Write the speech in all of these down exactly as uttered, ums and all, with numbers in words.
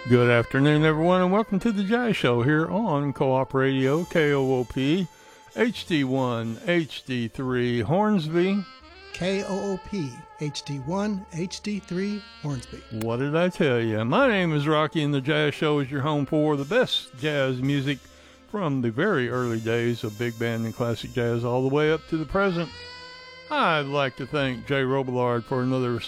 Good afternoon, everyone, and welcome to the Jazz Show here on Co-op Radio, K O O P, H D one, H D three, Hornsby. K O O P, H D one, H D three, Hornsby. What did I tell you? My name is Rocky, and the Jazz Show is your home for the best jazz music from the very early days of big band and classic jazz all the way up to the present. I'd like to thank Jay Robillard for another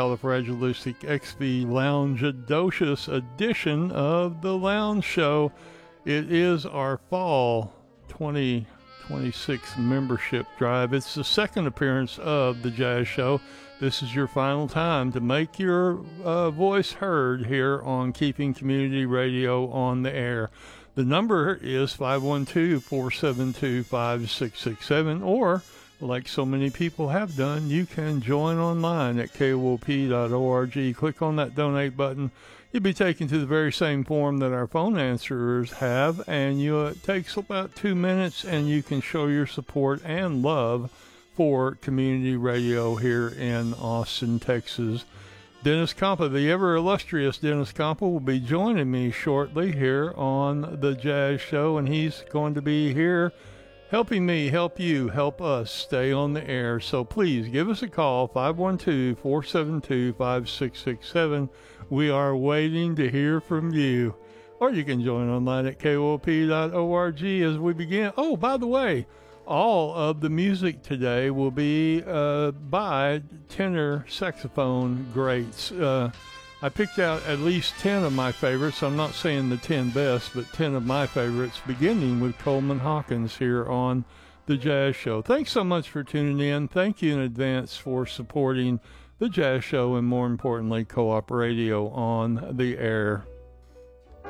supercalifragilisticexpialidocious edition of the Lounge Show. It is our fall twenty twenty-six membership drive. It's the second appearance of the Jazz Show. This is your final time to make your uh, voice heard here on Keeping Community Radio on the air. The number is five one two, four seven two, five six six seven, or like so many people have done, you can join online at K O O P dot org. Click on that donate button. You'll be taken to the very same form that our phone answerers have, and you, it takes about two minutes, and you can show your support and love for community radio here in Austin, Texas. Dennis Compa, the ever illustrious Dennis Compa, will be joining me shortly here on the Jazz Show, and he's going to be here helping me help you, help us stay on the air. So please give us a call, five one two, four seven two, five six six seven. We are waiting to hear from you. Or you can join online at K O O P dot org as we begin. Oh, by the way, all of the music today will be uh, by tenor saxophone greats. Uh, I picked out at least ten of my favorites. I'm not saying the ten best, but ten of my favorites, beginning with Coleman Hawkins here on the Jazz Show. Thanks so much for tuning in. Thank you in advance for supporting the Jazz Show and, more importantly, Co-op Radio on the air.